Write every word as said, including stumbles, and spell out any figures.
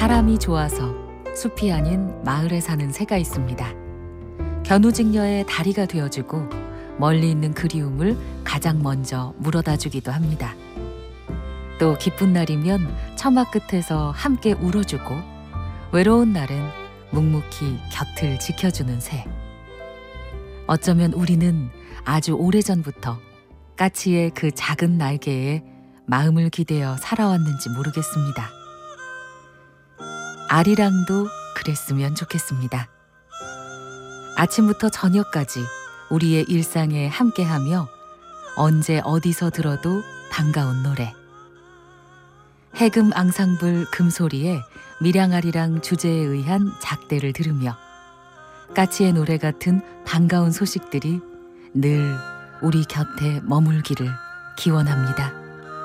사람이 좋아서 숲이 아닌 마을에 사는 새가 있습니다. 견우직녀의 다리가 되어주고 멀리 있는 그리움을 가장 먼저 물어다 주기도 합니다. 또 기쁜 날이면 처마 끝에서 함께 울어주고 외로운 날은 묵묵히 곁을 지켜주는 새. 어쩌면 우리는 아주 오래전부터 까치의 그 작은 날개에 마음을 기대어 살아왔는지 모르겠습니다. 아리랑도 그랬으면 좋겠습니다. 아침부터 저녁까지 우리의 일상에 함께하며 언제 어디서 들어도 반가운 노래. 해금 앙상블 금소리에 밀양아리랑 주제에 의한 작대를 들으며 까치의 노래 같은 반가운 소식들이 늘 우리 곁에 머물기를 기원합니다.